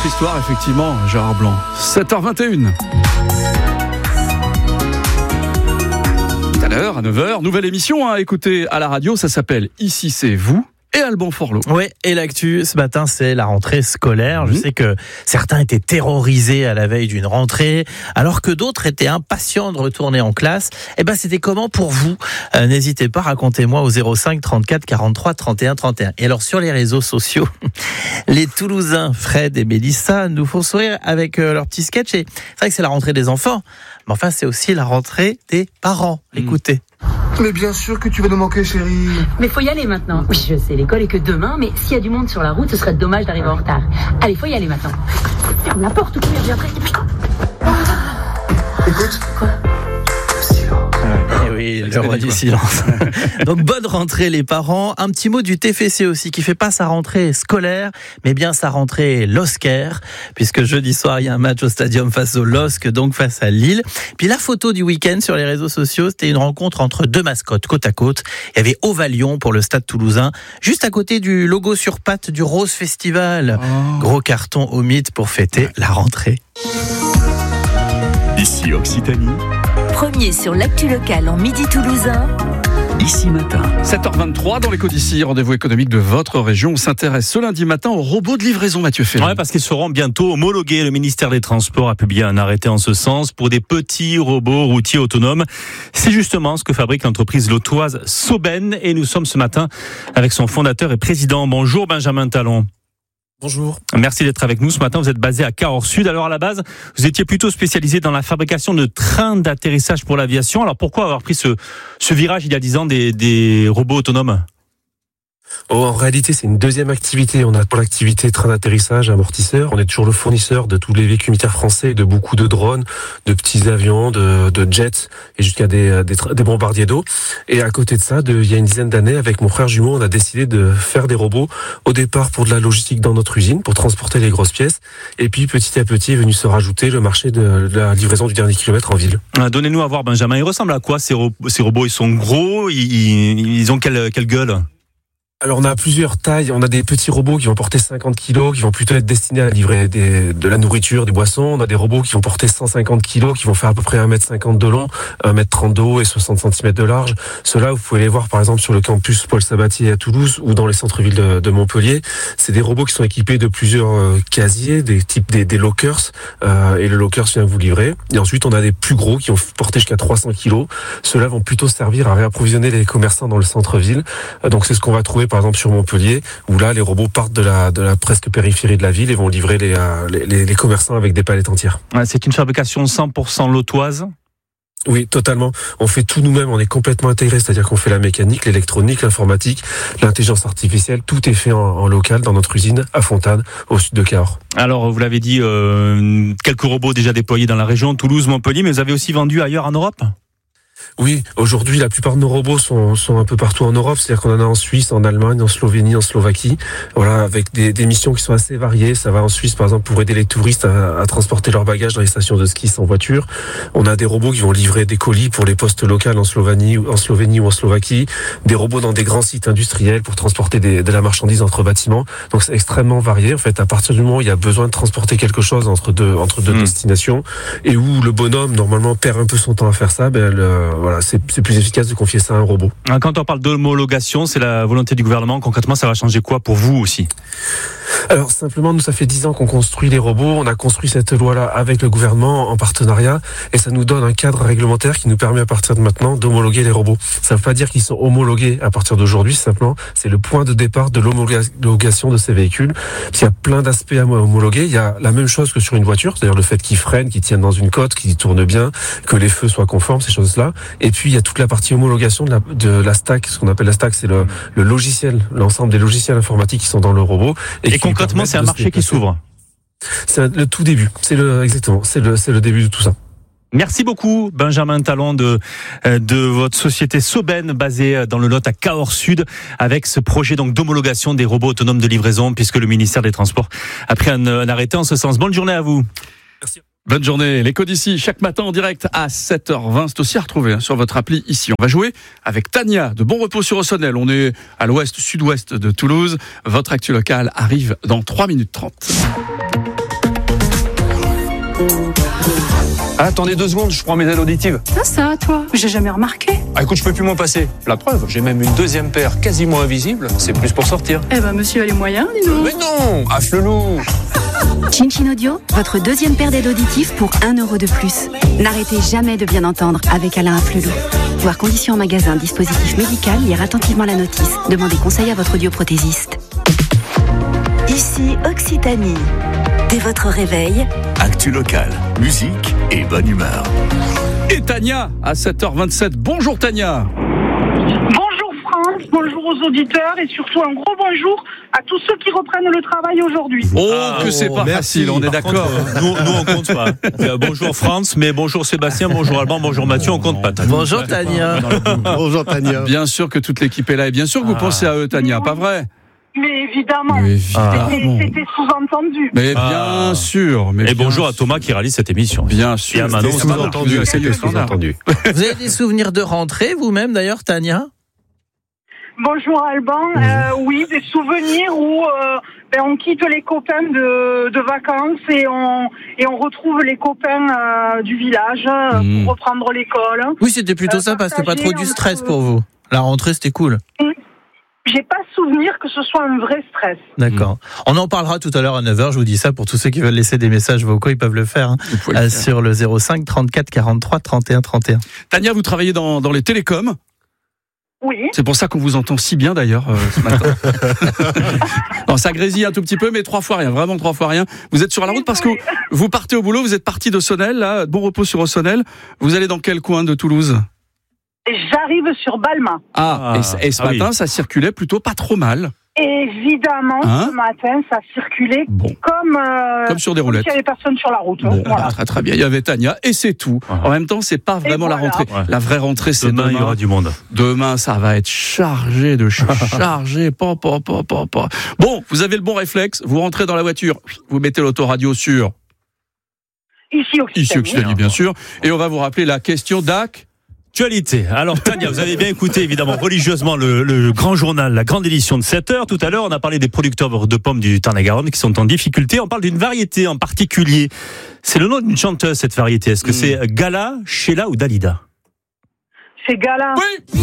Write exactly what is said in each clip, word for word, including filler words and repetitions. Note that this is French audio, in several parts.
votre histoire, effectivement, Gérard Blanc. sept heures vingt et une. Tout à l'heure, à neuf heures, nouvelle émission à écouter à la radio. Ça s'appelle Ici c'est vous. Et Alban Forlot. Oui, et l'actu ce matin, c'est la rentrée scolaire. Mmh. Je sais que certains étaient terrorisés à la veille d'une rentrée, alors que d'autres étaient impatients de retourner en classe. Eh ben, c'était comment pour vous ? euh, N'hésitez pas, racontez-moi au zéro cinq trente-quatre quarante-trois trente et un trente et un. Et alors, sur les réseaux sociaux, les Toulousains Fred et Mélissa nous font sourire avec euh, leur petit sketch. Et c'est vrai que c'est la rentrée des enfants, mais enfin, c'est aussi la rentrée des parents. Mmh. Écoutez. Mais bien sûr que tu vas nous manquer, chérie. Mais faut y aller maintenant. Oui, je sais, l'école est que demain, mais s'il y a du monde sur la route, ce serait dommage d'arriver en retard. Allez, faut y aller maintenant. Ferme la porte ou tu reviens après. Écoute. Quoi ? Eh oui, le roi du silence. Donc bonne rentrée les parents. Un petit mot du T F C aussi, qui fait pas sa rentrée scolaire, mais bien sa rentrée LOSCaire, puisque jeudi soir il y a un match au stadium face au L O S C, donc face à Lille. Puis la photo du week-end sur les réseaux sociaux, c'était une rencontre entre deux mascottes côte à côte. Il y avait Ovalion pour le Stade Toulousain, juste à côté du logo sur pattes du Rose Festival. Oh. Gros carton au mythe pour fêter la rentrée. Ici Occitanie. Premier sur l'actu locale en midi toulousain. Ici matin. sept heures vingt-trois dans l'écho d'ici, rendez-vous économique de votre région. On s'intéresse ce lundi matin aux robots de livraison, Mathieu Ferry. Ouais, parce qu'ils seront bientôt homologués. Le ministère des Transports a publié un arrêté en ce sens pour des petits robots routiers autonomes. C'est justement ce que fabrique l'entreprise lautoise Soben. Et nous sommes ce matin avec son fondateur et président. Bonjour Benjamin Talon. Bonjour. Merci d'être avec nous ce matin. Vous êtes basé à Cahors-Sud. Alors à la base, vous étiez plutôt spécialisé dans la fabrication de trains d'atterrissage pour l'aviation. Alors pourquoi avoir pris ce, ce virage il y a dix ans des, des robots autonomes ? Oh, en réalité, c'est une deuxième activité. On a pour l'activité train d'atterrissage, amortisseur. On est toujours le fournisseur de tous les véhicules militaires français, de beaucoup de drones, de petits avions, de, de jets et jusqu'à des, des, des bombardiers d'eau. Et à côté de ça, de, il y a une dizaine d'années, avec mon frère jumeau, on a décidé de faire des robots. Au départ, pour de la logistique dans notre usine, pour transporter les grosses pièces. Et puis, petit à petit, est venu se rajouter le marché de, de la livraison du dernier kilomètre en ville. Donnez-nous à voir, Benjamin. Ils ressemblent à quoi ces, ro- ces robots ? Ils sont gros. Ils, ils ont quelle, quelle gueule ? Alors on a plusieurs tailles, on a des petits robots qui vont porter cinquante kilos, qui vont plutôt être destinés à livrer des, de la nourriture, des boissons. On a des robots qui vont porter cent cinquante kilos, qui vont faire à peu près un mètre cinquante de long, un mètre trente de haut et soixante centimètres de large. Ceux-là, vous pouvez les voir par exemple sur le campus Paul Sabatier à Toulouse ou dans les centres-villes de, de Montpellier. C'est des robots qui sont équipés de plusieurs euh, casiers, des types des, des lockers, euh, et le locker vient vous livrer. Et ensuite on a des plus gros qui vont porter jusqu'à trois cents kilos. Ceux-là vont plutôt servir à réapprovisionner les commerçants dans le centre-ville. Euh, donc c'est ce qu'on va trouver par exemple sur Montpellier, où là les robots partent de la de la presque périphérie de la ville et vont livrer les euh, les, les commerçants avec des palettes entières. Ouais, c'est une fabrication cent pour cent lautoise. Oui, totalement. On fait tout nous-mêmes, on est complètement intégré, c'est-à-dire qu'on fait la mécanique, l'électronique, l'informatique, l'intelligence artificielle, tout est fait en, en local dans notre usine à Fontane, au sud de Cahors. Alors, vous l'avez dit, euh, quelques robots déjà déployés dans la région, Toulouse, Montpellier, mais vous avez aussi vendu ailleurs en Europe ? Oui, aujourd'hui, la plupart de nos robots sont, sont un peu partout en Europe. C'est-à-dire qu'on en a en Suisse, en Allemagne, en Slovénie, en Slovaquie. Voilà, avec des, des missions qui sont assez variées. Ça va en Suisse, par exemple, pour aider les touristes à, à transporter leurs bagages dans les stations de ski sans voiture. On a des robots qui vont livrer des colis pour les postes locaux en Slovénie, en Slovénie ou en Slovaquie. Des robots dans des grands sites industriels pour transporter des, de la marchandise entre bâtiments. Donc, c'est extrêmement varié. En fait, à partir du moment où il y a besoin de transporter quelque chose entre deux, entre deux mmh. destinations et où le bonhomme, normalement, perd un peu son temps à faire ça, ben, le, voilà, c'est, c'est plus efficace de confier ça à un robot. Quand on parle d'homologation, c'est la volonté du gouvernement. Concrètement, ça va changer quoi pour vous aussi ? Alors simplement, nous, ça fait dix ans qu'on construit les robots. On a construit cette loi-là avec le gouvernement en partenariat et ça nous donne un cadre réglementaire qui nous permet à partir de maintenant d'homologuer les robots. Ça ne veut pas dire qu'ils sont homologués à partir d'aujourd'hui, simplement c'est le point de départ de l'homologation de ces véhicules. Parce qu'il y a plein d'aspects à homologuer. Il y a la même chose que sur une voiture, c'est-à-dire le fait qu'ils freinent, qu'ils tiennent dans une côte, qu'ils tournent bien, que les feux soient conformes, ces choses-là. Et puis il y a toute la partie homologation de la, de la stack. Ce qu'on appelle la stack, c'est le, le logiciel, l'ensemble des logiciels informatiques qui sont dans le robot. Et, et concrètement, c'est un marché qui s'ouvre. C'est un, le tout début. C'est le exactement. C'est le c'est le début de tout ça. Merci beaucoup, Benjamin Talon de de votre société Soben, basée dans le Lot à Cahors-Sud, avec ce projet donc d'homologation des robots autonomes de livraison, puisque le ministère des Transports a pris un, un arrêté en ce sens. Bonne journée à vous. Merci. Bonne journée. L'écho d'ici, chaque matin en direct à sept heures vingt. C'est aussi à retrouver hein, sur votre appli ici. On va jouer avec Tania de Bon Repos sur Ossonel. On est à l'ouest, sud-ouest de Toulouse. Votre actu locale arrive dans trois minutes trente. Ah, attendez deux secondes, je prends mes aides auditives. Ah ça, toi, j'ai jamais remarqué. Ah, écoute, je peux plus m'en passer. La preuve, j'ai même une deuxième paire quasiment invisible. C'est plus pour sortir. Eh ben, monsieur a les moyens, dis donc. Mais non, affle-loup. Chin Chin Audio, votre deuxième paire d'aides auditives pour un euro de plus. N'arrêtez jamais de bien entendre avec Alain Afflelou. Voir conditions en magasin, dispositif médical, lire attentivement la notice. Demandez conseil à votre audioprothésiste. Ici Occitanie. Dès votre réveil, Actu locale, musique et bonne humeur. Et Tania, à sept heures vingt-sept. Bonjour Tania. Bonjour France, bonjour aux auditeurs et surtout un gros bonjour à tous ceux qui reprennent le travail aujourd'hui. Oh, Ah, que c'est oh, pas merci. facile, on est Par d'accord. contre, euh, nous, nous, on compte pas. Euh, bonjour France, mais bonjour Sébastien, bonjour Alban, bonjour Mathieu, on compte pas. Tania. Bonjour Tania. Bonjour Tania. Bien sûr que toute l'équipe est là et bien sûr que vous Ah. pensez à eux, Tania, pas vrai? Mais évidemment, Mais Ah. évidemment. c'était, c'était sous-entendu. Mais Ah. bien sûr. Mais Et bien bonjour à sûr. Thomas qui réalise cette émission. Bien sûr. Et à Manon, C'était sous-entendu, standard. C'était Standard. sous-entendu. Vous avez des souvenirs de rentrée vous-même d'ailleurs, Tania? Bonjour Alban, euh, oui, des souvenirs où euh, ben, on quitte les copains de, de vacances et on, et on retrouve les copains euh, du village euh, Mmh. pour reprendre l'école. Oui, c'était plutôt Euh, sympa, c'était pas trop du partager stress entre- pour vous. La rentrée, c'était cool. J'ai pas souvenir que ce soit un vrai stress. D'accord. On en parlera tout à l'heure à neuf heures, je vous dis ça, pour tous ceux qui veulent laisser des messages vocaux, ils peuvent le faire, hein, Vous pouvez le euh, faire. sur le zéro cinq trente-quatre quarante-trois trente et un trente et un. Tania, vous travaillez dans, dans les télécoms. Oui. C'est pour ça qu'on vous entend si bien d'ailleurs euh, ce matin. Non, ça grésille un tout petit peu, mais trois fois rien, vraiment trois fois rien. Vous êtes sur la route parce que vous partez au boulot, vous êtes parti de Sonnel, là, bon repos sur Sonnel. Vous allez dans quel coin de Toulouse? Et j'arrive sur Balma. Ah, Ah, et, ce- et ce ah oui. matin, ça circulait plutôt pas trop mal. Évidemment, Hein ce matin, ça circulait Bon. comme, euh, Comme sur des comme roulettes. s'il y avait personne sur la route. Bon, Voilà. très très bien. Il y avait Tania et c'est tout. En même temps, c'est pas vraiment la voilà. rentrée. Ouais. La vraie rentrée, c'est Demain, demain. il y aura du monde. Demain, ça va être chargé de ch- chargé. Pa, pa, pa, pa, pa. Bon, vous avez le bon réflexe. Vous rentrez dans la voiture, vous mettez l'autoradio sur Ici, Occitanie. ici Occitanie, bien sûr, et on va vous rappeler la question d'A C. Actualité. Alors Tania, vous avez bien écouté évidemment religieusement le, le grand journal, la grande édition de sept heures. Tout à l'heure, on a parlé des producteurs de pommes du Tarn-et-Garonne qui sont en difficulté. On parle d'une variété en particulier. C'est le nom d'une chanteuse, cette variété. Est-ce que Mm. c'est Gala, Sheila ou Dalida? C'est Gala. Oui.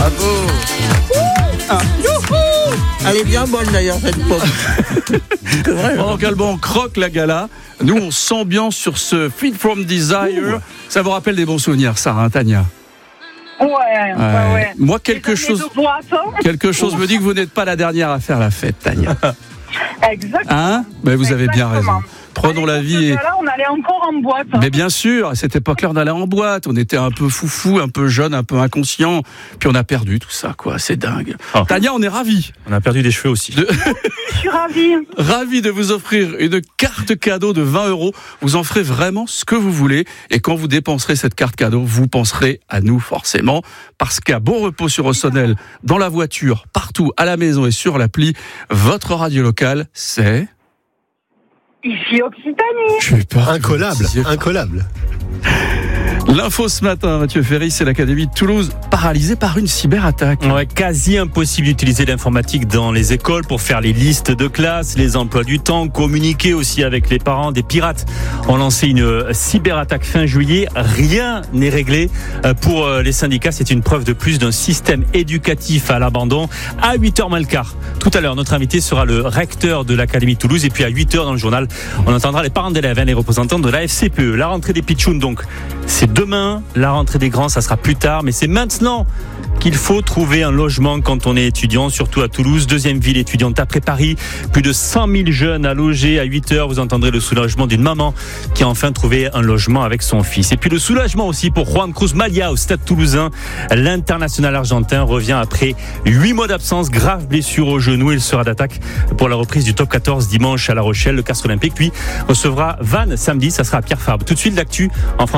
Bravo. Elle est bien bonne d'ailleurs, cette pomme. C'est vrai. Pendant qu'Alban croque la gala, nous on s'ambiance sur ce Feed from Desire. Ça vous rappelle des bons souvenirs, ça, hein, Tania? Ouais, ouais, Ouais. ouais. Moi, quelque Les chose, années de boîte. quelque chose me dit que vous n'êtes pas la dernière à faire la fête, Tania. Exactement. Hein? Mais vous avez bien raison. Exactement. Prenons la vie et... Là, on allait encore en boîte. Mais bien sûr, à cette époque-là, on allait en boîte, on était un peu foufou, un peu jeune, un peu inconscient, puis on a perdu tout ça, quoi, c'est dingue. Oh. Tania, on est ravis, On a perdu des cheveux aussi. de, Je suis ravie. ravis de vous offrir une carte cadeau de vingt euros. Vous en ferez vraiment ce que vous voulez, et quand vous dépenserez cette carte cadeau, vous penserez à nous forcément, parce qu'à Bon Repos sur Ossonel, dans la voiture, partout, à la maison et sur l'appli, votre radio locale, c'est... Ici, Occitanie. Je suis pas Incollable, incollable. L'info ce matin, Mathieu Ferry, c'est l'Académie de Toulouse paralysée par une cyberattaque. Ouais, quasi impossible d'utiliser l'informatique dans les écoles pour faire les listes de classe, les emplois du temps, communiquer aussi avec les parents. Des pirates ont lancé une cyberattaque fin juillet. Rien n'est réglé pour les syndicats. C'est une preuve de plus d'un système éducatif à l'abandon. À huit heures moins le quart, tout à l'heure, notre invité sera le recteur de l'Académie de Toulouse. Et puis à huit heures dans le journal, on entendra les parents d'élèves, les représentants de la F C P E. La rentrée des pitchouns, donc, c'est demain. La rentrée des grands, ça sera plus tard. Mais c'est maintenant qu'il faut trouver un logement quand on est étudiant, surtout à Toulouse, deuxième ville étudiante après Paris. Plus de cent mille jeunes à loger. À huit heures, vous entendrez le soulagement d'une maman qui a enfin trouvé un logement avec son fils. Et puis le soulagement aussi pour Juan Cruz Malia au Stade Toulousain. L'international argentin revient après huit mois d'absence, grave blessure au genou. Il sera d'attaque pour la reprise du top quatorze dimanche à La Rochelle. Le Castre Olympique, lui, recevra Vannes samedi. Ça sera à Pierre Fabre. Tout de suite, l'actu en France et dans le monde.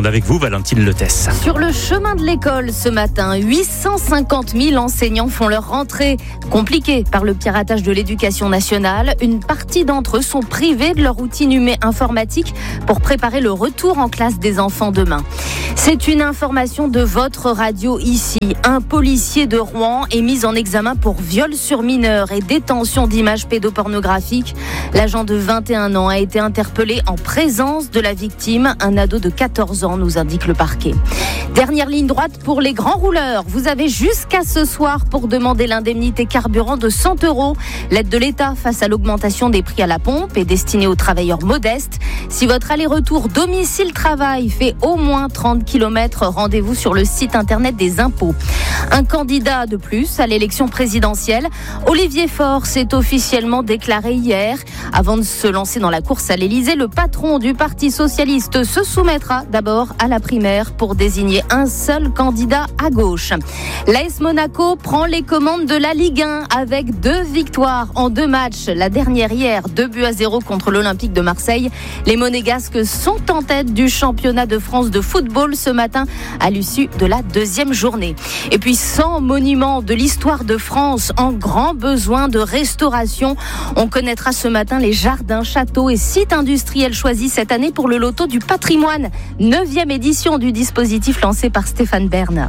Gironde. Avec vous, Valentine Letesse. Sur le chemin de l'école ce matin, huit cent cinquante mille enseignants font leur rentrée. Compliquée par le piratage de l'éducation nationale, une partie d'entre eux sont privés de leur outil numérique informatique pour préparer le retour en classe des enfants demain. C'est une information de votre radio ici. Un policier de Rouen est mis en examen pour viol sur mineur et détention d'images pédopornographiques. L'agent de vingt et un ans a été interpellé en présence de la victime, un ado de quatorze ans, nous indique le parquet. Dernière ligne droite pour les grands rouleurs. Vous avez jusqu'à ce soir pour demander l'indemnité carburant de cent euros. L'aide de l'État face à l'augmentation des prix à la pompe est destinée aux travailleurs modestes. Si votre aller-retour domicile-travail fait au moins trente kilomètres, rendez-vous sur le site internet des impôts. Un candidat de plus à l'élection présidentielle, Olivier Faure s'est officiellement déclaré hier. Avant de se lancer dans la course à l'Élysée, le patron du Parti socialiste se soumettra d'abord à la primaire pour désigner un seul candidat à gauche. L'A S Monaco prend les commandes de la Ligue un avec deux victoires en deux matchs. La dernière hier, deux buts à zéro contre l'Olympique de Marseille. Les Monégasques sont en tête du championnat de France de football ce matin à l'issue de la deuxième journée. Et puis cent monuments de l'histoire de France en grand besoin de restauration. On connaîtra ce matin les jardins, châteaux et sites industriels choisis cette année pour le loto du patrimoine. Neuvième édition du dispositif lancé par Stéphane Bern.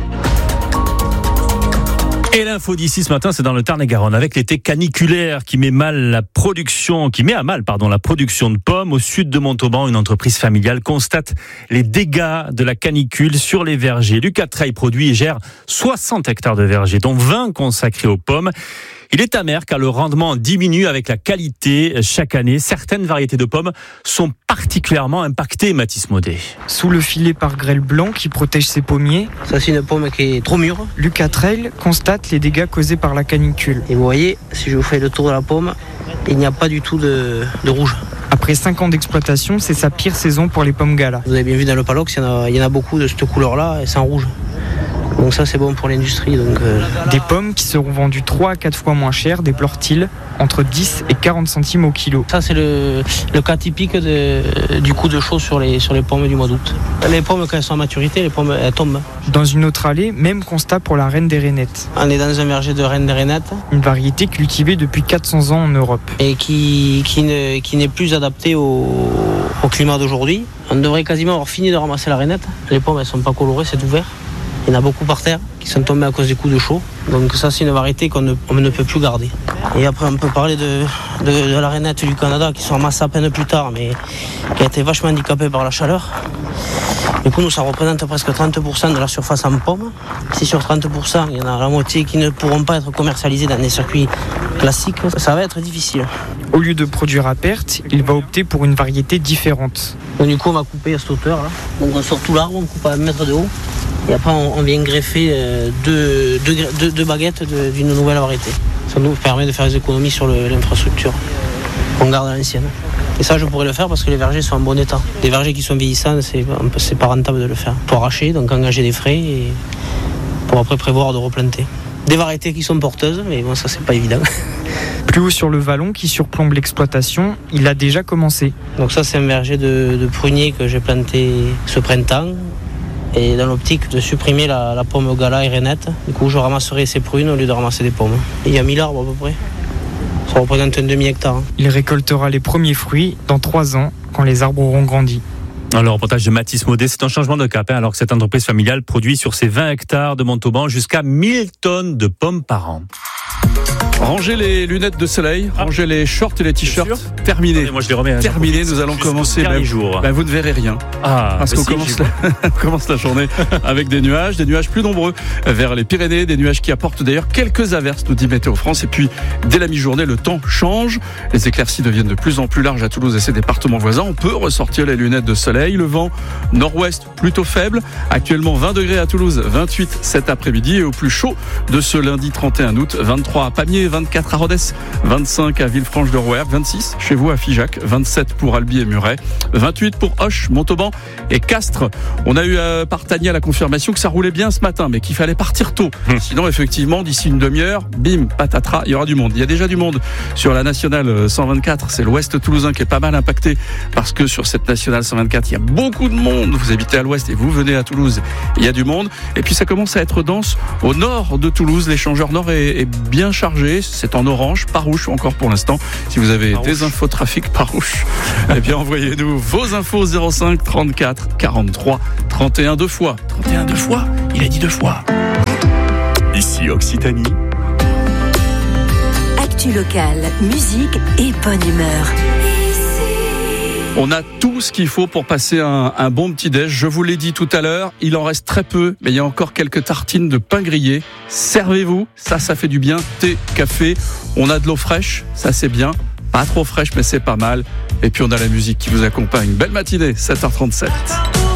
Et l'info d'ici ce matin, c'est dans le Tarn-et-Garonne, avec l'été caniculaire qui met mal la production, qui met à mal, pardon, la production de pommes. Au sud de Montauban, une entreprise familiale constate les dégâts de la canicule sur les vergers. Lucas Treil produit et gère soixante hectares de vergers, dont vingt consacrés aux pommes. Il est amer car le rendement diminue avec la qualité chaque année. Certaines variétés de pommes sont particulièrement impactées, Mathis Maudet. Sous le filet par grêle blanc qui protège ses pommiers, ça c'est une pomme qui est trop mûre. Lucas Treil constate les dégâts causés par la canicule. Et vous voyez, si je vous fais le tour de la pomme, il n'y a pas du tout de, de rouge. Après cinq ans d'exploitation, c'est sa pire saison pour les pommes Gala. Vous avez bien vu dans le Palox, il y en a, il y en a beaucoup de cette couleur-là et c'est en rouge. Donc ça c'est bon pour l'industrie. Donc euh... Des pommes qui seront vendues trois à quatre fois moins cher, déplore-t-il, entre dix et quarante centimes au kilo. Ça c'est le, le cas typique de, du coup de chaud sur les, sur les pommes du mois d'août. Les pommes quand elles sont à maturité, les pommes elles tombent. Dans une autre allée, même constat pour la reine des rainettes. On est dans un verger de reine des rainettes. Une variété cultivée depuis quatre cents ans en Europe. Et qui, qui, ne, qui n'est plus adaptée au, au climat d'aujourd'hui. On devrait quasiment avoir fini de ramasser la rainette. Les pommes elles sont pas colorées, c'est tout vert. Il y en a beaucoup par terre qui sont tombés à cause des coups de chaud. Donc ça c'est une variété qu'on ne, on ne peut plus garder. Et après on peut parler de, de, de la rainette du Canada qui sont ramassées à peine plus tard mais qui a été vachement handicapée par la chaleur. Du coup nous ça représente presque trente pour cent de la surface en pommes. Si sur trente pour cent il y en a la moitié qui ne pourront pas être commercialisés dans des circuits classiques, ça va être difficile. Au lieu de produire à perte, il va opter pour une variété différente. Donc du coup on va couper à cette hauteur là. Donc on sort tout l'arbre, on coupe à un mètre de haut. Et après, on vient greffer deux, deux, deux, deux baguettes de, d'une nouvelle variété. Ça nous permet de faire des économies sur le, l'infrastructure. On garde à l'ancienne. Et ça, je pourrais le faire parce que les vergers sont en bon état. Les vergers qui sont vieillissants, c'est, c'est pas rentable de le faire. Pour arracher, donc engager des frais et pour après prévoir de replanter. Des variétés qui sont porteuses, mais bon, ça, c'est pas évident. Plus haut sur le vallon qui surplombe l'exploitation, il a déjà commencé. Donc ça, c'est un verger de, de pruniers que j'ai planté ce printemps. Et dans l'optique de supprimer la, la pomme Gala et rainette, du coup je ramasserai ces prunes au lieu de ramasser des pommes. Et il y a mille arbres à peu près. Ça représente un demi-hectare. Il récoltera les premiers fruits dans trois ans, quand les arbres auront grandi. Alors, le reportage de Mathis Maudet, c'est un changement de cap, hein, alors que cette entreprise familiale produit sur ses vingt hectares de Montauban jusqu'à mille tonnes de pommes par an. Rangez les lunettes de soleil, ah. rangez les shorts et les t-shirts. Terminé. Attendez, moi je les remets. Terminé, nous allons commencer. Ben, jour. Ben, vous ne verrez rien. Ah, parce qu'on si, commence, la, on commence la journée avec des nuages, des nuages plus nombreux vers les Pyrénées, des nuages qui apportent d'ailleurs quelques averses, nous dit Météo France. Et puis, dès la mi-journée, le temps change. Les éclaircies deviennent de plus en plus larges à Toulouse et ses départements voisins. On peut ressortir les lunettes de soleil. Le vent nord-ouest plutôt faible. Actuellement vingt degrés à Toulouse, vingt-huit cet après-midi. Et au plus chaud de ce lundi trente et un août, vingt-trois à Pamiers, vingt-quatre à Rodez, vingt-cinq à Villefranche-de-Rouergue, vingt-six chez vous à Figeac, vingt-sept pour Albi et Muret, vingt-huit pour Auch, Montauban et Castres. On a eu euh, par Tania la confirmation que ça roulait bien ce matin, mais qu'il fallait partir tôt. Mmh. Sinon, effectivement, d'ici une demi-heure, bim, patatras, il y aura du monde. Il y a déjà du monde sur la nationale cent vingt-quatre. C'est l'ouest toulousain qui est pas mal impacté parce que sur cette nationale cent vingt-quatre, il y a beaucoup de monde. Vous habitez à l'ouest et vous venez à Toulouse, il y a du monde. Et puis ça commence à être dense au nord de Toulouse. L'échangeur nord est, est bien chargé. C'est en orange, pas rouge encore pour l'instant. Si vous avez Parouche. des infos trafic pas rouge, eh bien envoyez-nous vos infos zéro cinq trente-quatre quarante-trois trente et un deux fois. trente et un deux fois, il a dit deux fois. Ici Occitanie. Actu locale, musique et bonne humeur. On a tout ce qu'il faut pour passer un, un bon petit déj. Je vous l'ai dit tout à l'heure, il en reste très peu, mais il y a encore quelques tartines de pain grillé. Servez-vous, ça, ça fait du bien. Thé, café, on a de l'eau fraîche, ça c'est bien. Pas trop fraîche, mais c'est pas mal. Et puis on a la musique qui vous accompagne. Belle matinée, sept heures trente-sept.